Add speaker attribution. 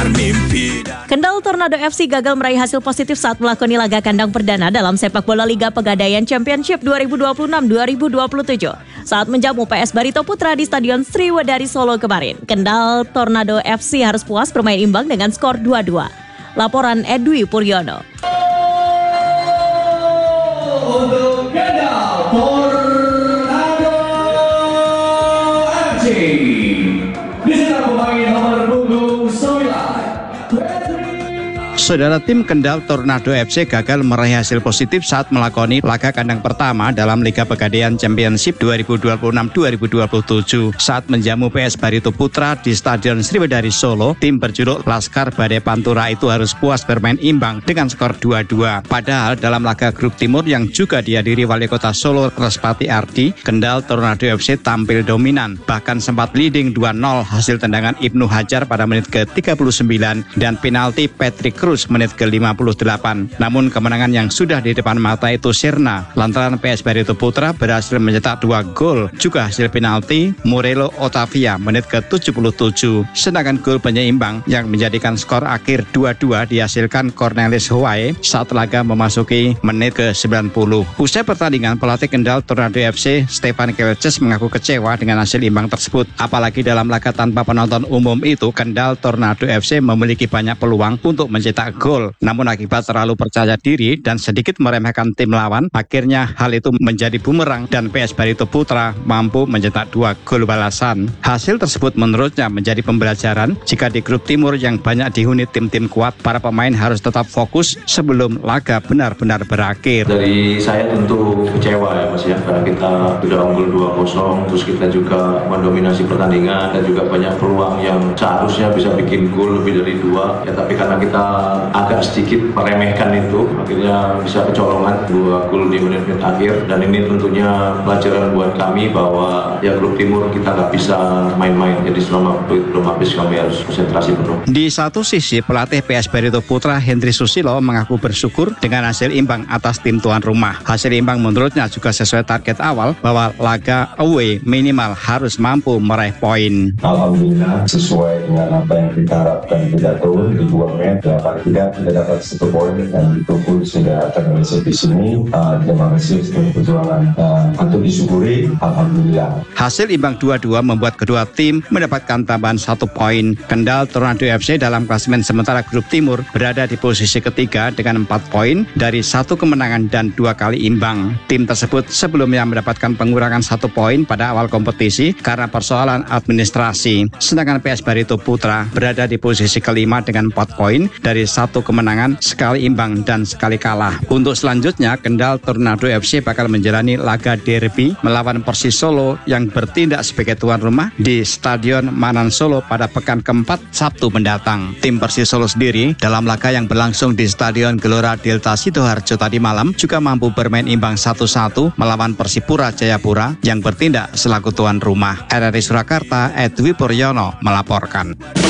Speaker 1: bermimpi.
Speaker 2: Kendal Tornado FC gagal meraih hasil positif saat melakoni laga kandang perdana dalam sepak bola Liga Pegadaian Championship 2026-2027 saat menjamu PS Barito Putra di Stadion Sriwedari Solo kemarin. Kendal Tornado FC harus puas bermain imbang dengan skor 2-2. Laporan Edwi Puryono.
Speaker 3: Untuk Kendal Tornado FC disertai pemain nomor punggung 9.
Speaker 4: Saudara, tim Kendal Tornado FC gagal meraih hasil positif saat melakoni laga kandang pertama dalam Liga Pegadaian Championship 2026-2027 saat menjamu PS Barito Putra di Stadion Sriwedari Solo. Tim berjuluk Laskar Badai Pantura itu harus puas bermain imbang dengan skor 2-2. Padahal dalam laga grup timur yang juga dihadiri Wali Kota Solo Respati Ardi, Kendal Tornado FC tampil dominan, bahkan sempat leading 2-0 hasil tendangan Ibnu Hajar pada menit ke-39 dan penalti Patrick Cruz menit ke-58. Namun kemenangan yang sudah di depan mata itu sirna lantaran PS Barito Putra berhasil mencetak 2 gol, juga hasil penalti Murelo Otavia menit ke-77. Sedangkan gol penyeimbang yang menjadikan skor akhir 2-2 dihasilkan Cornelis Huwae saat laga memasuki menit ke-90. Usai pertandingan, pelatih Kendal Tornado FC Stefan Kelces mengaku kecewa dengan hasil imbang tersebut. Apalagi dalam laga tanpa penonton umum itu, Kendal Tornado FC memiliki banyak peluang untuk mencetak gol, namun akibat terlalu percaya diri dan sedikit meremehkan tim lawan, akhirnya hal itu menjadi bumerang dan PS Barito Putra mampu mencetak 2 gol balasan. Hasil tersebut menurutnya menjadi pembelajaran jika di grup timur yang banyak dihuni tim-tim kuat, para pemain harus tetap fokus sebelum laga benar-benar berakhir.
Speaker 5: Dari saya tentu kecewa ya Mas ya, karena kita sudah unggul 2-0, terus kita juga mendominasi pertandingan dan juga banyak peluang yang seharusnya bisa bikin gol lebih dari 2 ya, tapi karena kita agak sedikit meremehkan itu, akhirnya bisa kecolongan 2 gol di menit-menit akhir. Dan ini tentunya pelajaran buat kami bahwa ya grup timur kita nggak bisa main-main, jadi selama belum habis kami harus konsentrasi penuh.
Speaker 4: Di satu sisi, pelatih PS Barito Putra Hendry Susilo mengaku bersyukur dengan hasil imbang atas tim tuan rumah. Hasil imbang menurutnya juga sesuai target awal bahwa laga away minimal harus mampu meraih poin.
Speaker 6: Alhamdulillah sesuai dengan apa yang kita harapkan, tidak turun di 2 match, kita dapat 1 poin dan itu pun sudah terrealisasi di sini. Terima kasih untuk perjuangan, patut disyukuri. Alhamdulillah.
Speaker 4: Hasil imbang 2-2 membuat kedua tim mendapatkan tambahan 1 poin. Kendal Tornado FC dalam klasemen sementara grup timur berada di posisi ketiga dengan 4 poin dari 1 kemenangan dan 2 kali imbang. Tim tersebut sebelumnya mendapatkan pengurangan 1 poin pada awal kompetisi karena persoalan administrasi. Sedangkan PS Barito Putra berada di posisi kelima dengan 4 poin dari 1 kemenangan, sekali imbang dan sekali kalah. Untuk selanjutnya, Kendal Tornado FC bakal menjalani laga derby melawan Persis Solo yang bertindak sebagai tuan rumah di Stadion Manan Solo pada pekan keempat Sabtu mendatang. Tim Persis Solo sendiri dalam laga yang berlangsung di Stadion Gelora Delta Sidoarjo tadi malam juga mampu bermain imbang 1-1 melawan Persipura Jayapura yang bertindak selaku tuan rumah. RRI Surakarta, Edwi Puryono melaporkan.